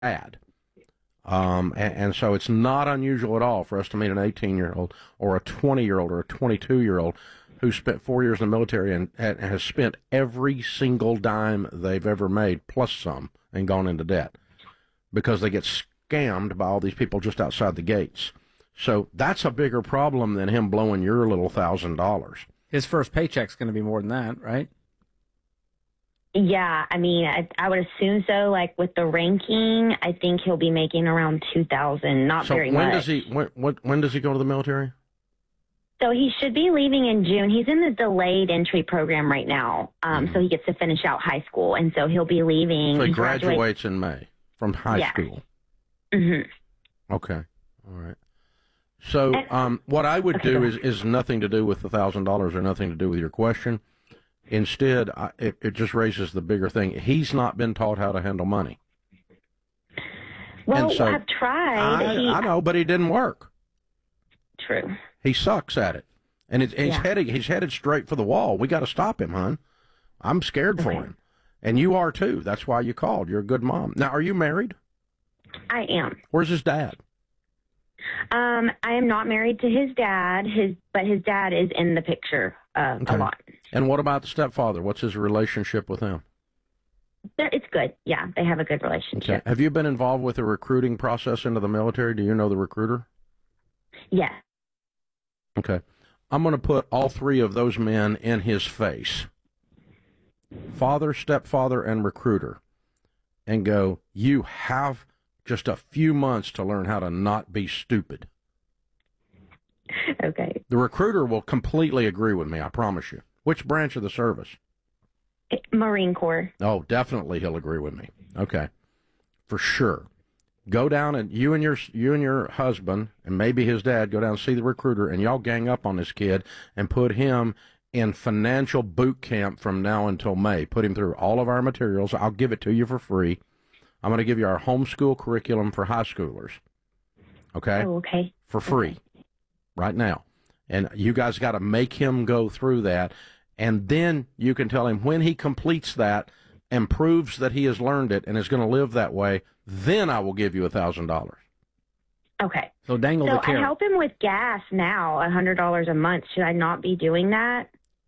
dad. And so it's not unusual at all for us to meet an 18-year-old or a 20-year-old or a 22-year-old who spent 4 years in the military and has spent every single dime they've ever made, plus some, and gone into debt because they get scammed by all these people just outside the gates. So that's a bigger problem than him blowing your little $1,000. His first paycheck's going to be more than that, right? Yeah, I mean, I would assume so. Like with the ranking, I think he'll be making around $2,000. Not very much. When does he go to the military? So he should be leaving in June. He's in the delayed entry program right now, so he gets to finish out high school, and so he'll be leaving. So he graduates in May from high school. Mm-hmm. Okay, all right. So what I would do is nothing to do with the $1,000 or nothing to do with your question. Instead, it just raises the bigger thing. He's not been taught how to handle money. Well, so, I've tried. I know, but it didn't work. True. He sucks at it, and he's headed straight for the wall. We got to stop him, hon. I'm scared for him, and you are too. That's why you called. You're a good mom. Now, are you married? I am. Where's his dad? I am not married to his dad. But his dad is in the picture a lot. And what about the stepfather? What's his relationship with him? It's good. Yeah, they have a good relationship. Okay. Have you been involved with the recruiting process into the military? Do you know the recruiter? Yes. Okay. I'm going to put all three of those men in his face. Father, stepfather, and recruiter. And go, you have just a few months to learn how to not be stupid. Okay. The recruiter will completely agree with me, I promise you. Which branch of the service? Marine Corps. Oh, definitely he'll agree with me. Okay. For sure. Go down and you and your husband and maybe his dad go down and see the recruiter and y'all gang up on this kid and put him in financial boot camp from now until May. Put him through all of our materials. I'll give it to you for free. I'm going to give you our homeschool curriculum for high schoolers. Okay? Oh, okay. For free. Right now. And you guys got to make him go through that. And then you can tell him when he completes that and proves that he has learned it and is going to live that way, then I will give you $1,000. Okay. So dangle the carrot. I help him with gas now, $100 a month. Should I not be doing that?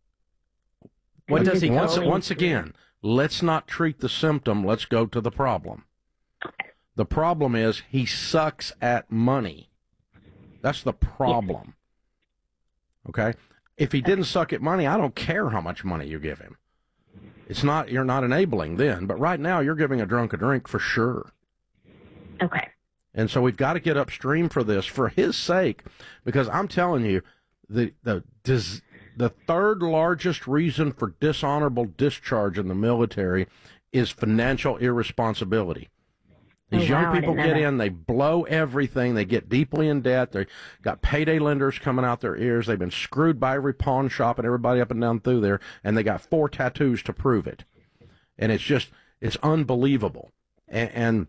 What does he once again, let's not treat the symptom. Let's go to the problem. Okay. The problem is he sucks at money. That's the problem. Yes. Okay? If he didn't suck at money, I don't care how much money you give him. You're not enabling then, but right now you're giving a drunk a drink for sure. Okay. And so we've got to get upstream for this, for his sake, because I'm telling you, the third largest reason for dishonorable discharge in the military is financial irresponsibility. These young people get in, they blow everything, they get deeply in debt, they got payday lenders coming out their ears, they've been screwed by every pawn shop and everybody up and down through there, and they got 4 tattoos to prove it. And it's unbelievable. And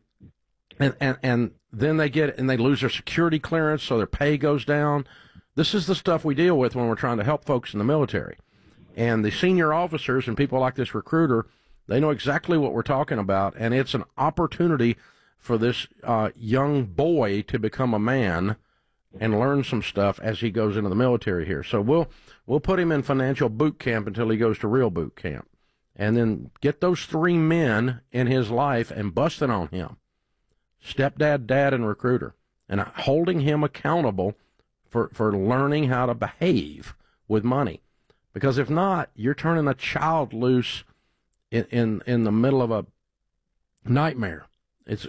then they lose their security clearance, so their pay goes down. This is the stuff we deal with when we're trying to help folks in the military. And the senior officers and people like this recruiter, they know exactly what we're talking about, and it's an opportunity for this young boy to become a man and learn some stuff as he goes into the military here. So we'll put him in financial boot camp until he goes to real boot camp, and then get those 3 men in his life and busting on him, stepdad, dad, and recruiter, and holding him accountable for learning how to behave with money. Because if not, you're turning a child loose in the middle of a nightmare. It's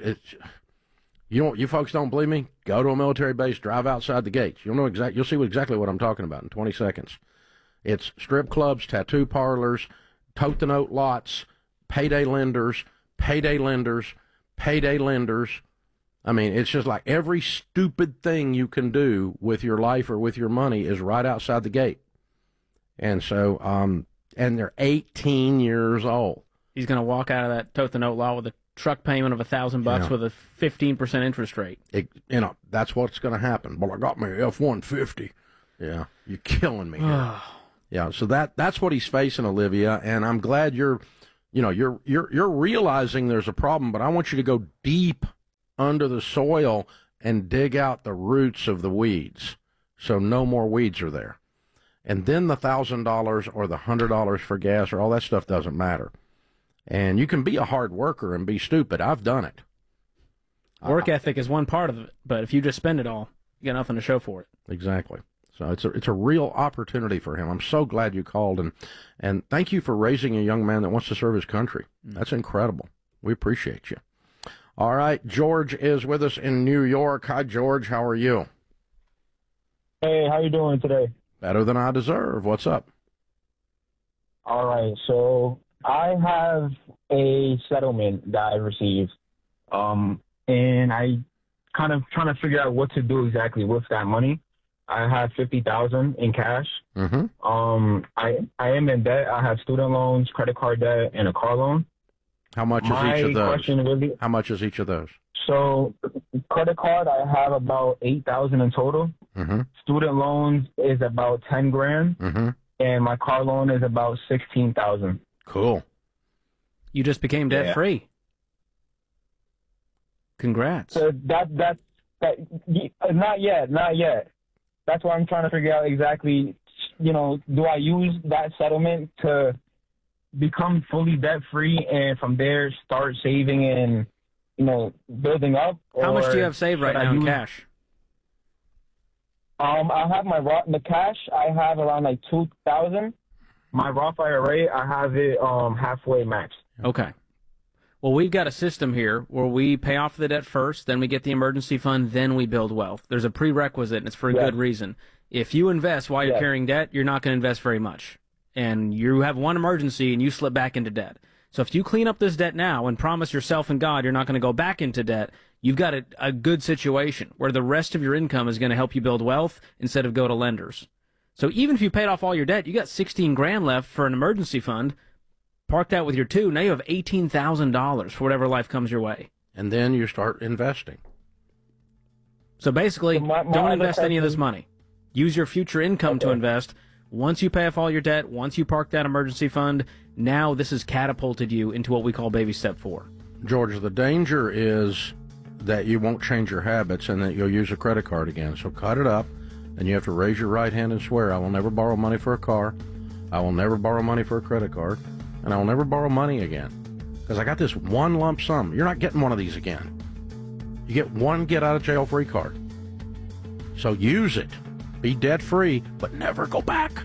you folks don't believe me? Go to a military base, drive outside the gates. You'll see exactly what I'm talking about in 20 seconds. It's strip clubs, tattoo parlors, tote the note lots, payday lenders, payday lenders, payday lenders. I mean, it's just like every stupid thing you can do with your life or with your money is right outside the gate. And so, and they're 18 years old. He's going to walk out of that tote the note law with a truck payment of $1,000 with a 15% interest rate. That's what's going to happen. Well, I got my F-150. Yeah, you're killing me here. Yeah, so that's what he's facing, Olivia, and I'm glad you're realizing there's a problem, but I want you to go deep under the soil and dig out the roots of the weeds, so no more weeds are there. And then the $1,000 or the $100 for gas or all that stuff doesn't matter. And you can be a hard worker and be stupid. I've done it. Work ethic is one part of it, but if you just spend it all, you got nothing to show for it. Exactly. So it's a real opportunity for him. I'm so glad you called, and thank you for raising a young man that wants to serve his country. That's incredible. We appreciate you. All right, George is with us in New York. Hi, George. How are you? Hey, how you doing today? Better than I deserve. What's up? All right, so I have a settlement that I received, and I kind of trying to figure out what to do exactly with that money. I have $50,000 in cash. Mm-hmm. I am in debt. I have student loans, credit card debt, and a car loan. How much is each of those? How much is each of those? So, credit card, I have about $8,000 in total. Mm-hmm. Student loans is about $10,000, mm-hmm. and my car loan is about $16,000. Cool. You just became debt free. Congrats. So that not yet. That's why I'm trying to figure out exactly. Do I use that settlement to become fully debt free and from there start saving and building up? How much do you have saved right now in cash? I have the cash. I have around like $2,000. My Roth IRA, I have it halfway maxed. Okay. Well, we've got a system here where we pay off the debt first, then we get the emergency fund, then we build wealth. There's a prerequisite, and it's for a good reason. If you invest while you're carrying debt, you're not going to invest very much. And you have one emergency, and you slip back into debt. So if you clean up this debt now and promise yourself and God you're not going to go back into debt, you've got a good situation where the rest of your income is going to help you build wealth instead of go to lenders. So even if you paid off all your debt, you got $16,000 left for an emergency fund. Park that with your two. Now you have $18,000 for whatever life comes your way. And then you start investing. So basically, don't invest any of this money. Use your future income to invest. Once you pay off all your debt, once you park that emergency fund, now this has catapulted you into what we call baby step 4. George, the danger is that you won't change your habits and that you'll use a credit card again. So cut it up, and you have to raise your right hand and swear, I will never borrow money for a car. I will never borrow money for a credit card. And I will never borrow money again. Because I got this one lump sum. You're not getting one of these again. You get one get-out-of-jail-free card. So use it. Be debt-free, but never go back.